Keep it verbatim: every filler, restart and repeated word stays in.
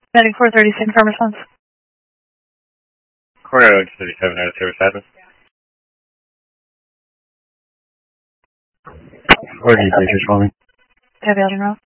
Heading four thirty-six, our response. Coronado thirty-seven out of service admin. Or do you please respond? Copy, Elgin Road.